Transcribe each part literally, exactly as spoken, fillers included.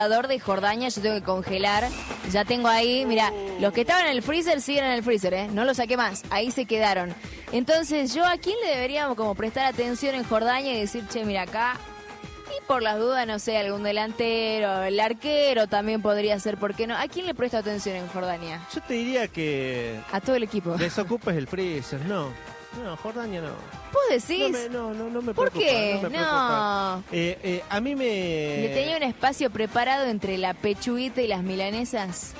de Jordania, yo tengo que congelar. Ya tengo ahí, mira, los que estaban en el freezer siguen en el freezer, ¿eh? No los saqué más, ahí se quedaron. Entonces, ¿yo a quién le deberíamos como prestar atención en Jordania y decir, che, mira acá? Y por las dudas, no sé, algún delantero, el arquero también podría ser, ¿por qué no? ¿A quién le presto atención en Jordania? Yo te diría que... A todo el equipo. desocupes el freezer, no. No, Jordania no. ¿Vos decís? No, me, no, no, no me ¿Por preocupa, qué? No. Me No. preocupa. Eh, eh, a mí me... ¿Le tenía un espacio preparado entre la pechuguita y las milanesas?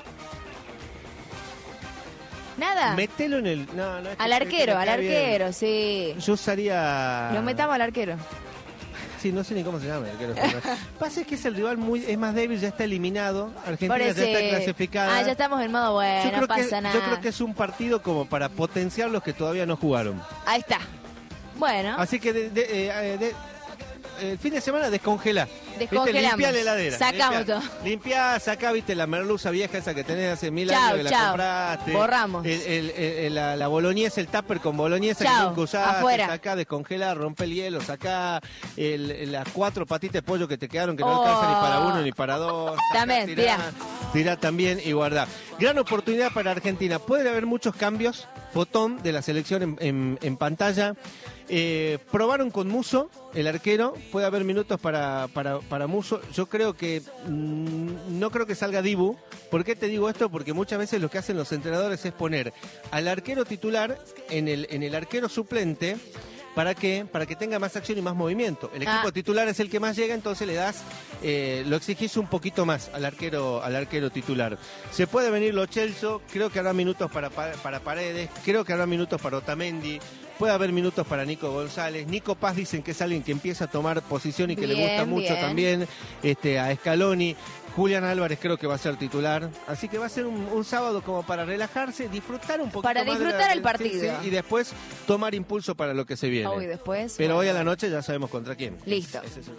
Nada. Metelo en el... No, no, es que Al se- arquero, que me al cae arquero, bien. sí. Yo usaría... Lo metamos al arquero. Sí, no sé ni cómo se llama el arquero. Pasa es que es el rival muy... es más débil, ya está eliminado. Argentina Por ya ese- está clasificada. Ah, ya estamos en modo bueno, yo creo no pasa que, nada. Yo creo que es un partido como para potenciar los que todavía no jugaron. Ahí está. Bueno, Así que de, de, eh, de- el fin de semana descongela. Descongelamos. Limpia la heladera. Sacamos limpia, todo. Limpia, sacá, viste, la merluza vieja esa que tenés hace mil Chao, años que la chao. compraste. Borramos. El, el, el- la, la boloñesa, el tupper con boloñesa Chao, que nunca usaste. afuera. Sacá, descongela, rompe el hielo, sacá el- el- las cuatro patitas de pollo que te quedaron que no Oh. alcanzan ni para uno ni para dos. Sacá, También, tirá. Tirá también y guardá. Gran oportunidad para Argentina. Puede haber muchos cambios. Fotón de la selección en, en- en pantalla. Eh, probaron con Muso, el arquero. Puede haber minutos para, para, para Muso. Yo creo que mmm, no creo que salga Dibu. ¿Por qué te digo esto? Porque muchas veces lo que hacen los entrenadores es poner al arquero titular en el, en el arquero suplente. ¿Para qué? Para que tenga más acción y más movimiento. El equipo Ah. titular es el que más llega, entonces le das, eh, lo exigís un poquito más al arquero, al arquero titular. Se puede venir Lo Celso, creo que habrá minutos para, para Paredes, creo que habrá minutos para Otamendi, puede haber minutos para Nico González. Nico Paz dicen que es alguien que empieza a tomar posición y que Bien, le gusta mucho bien. también este, a Scaloni. Julián Álvarez creo que va a ser titular, así que va a ser un, un sábado como para relajarse, disfrutar un poquito Para más de disfrutar la- el partido. sí, sí, y después tomar impulso para lo que se viene. Hoy después. Pero bueno. hoy a la noche ya sabemos contra quién. Listo. Ese es el